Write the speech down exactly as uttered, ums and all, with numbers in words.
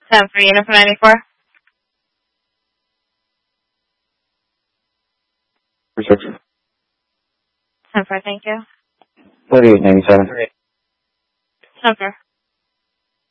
Time for unit for ninety-four. Reception. Time for, thank you. forty-eight ninety-seven. Time for.